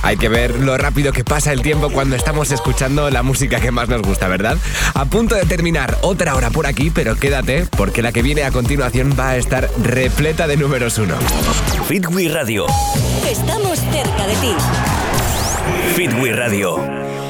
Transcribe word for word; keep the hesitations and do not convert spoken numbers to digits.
Hay que ver lo rápido que pasa el tiempo cuando estamos escuchando la música que más nos gusta, ¿verdad? A punto de terminar otra hora por aquí, pero quédate, porque la que viene a continuación va a estar repleta de números uno. Fit We Radio. Estamos cerca de ti. Fit We Radio.